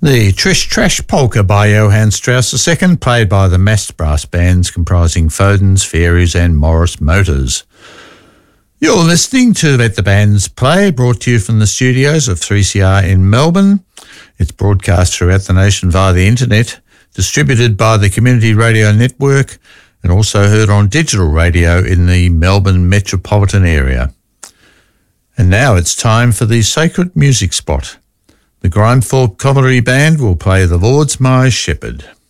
The Trish Trash Polka by Johann Strauss II, played by the Mast Brass Bands comprising Fodens, Fairies and Morris Motors. You're listening to Let the Bands Play, brought to you from the studios of 3CR in Melbourne. It's broadcast throughout the nation via the internet, distributed by the Community Radio Network, and also heard on digital radio in the Melbourne metropolitan area. And now it's time for the Sacred Music Spot. The Grimethorpe Cavalry Band will play The Lord's My Shepherd.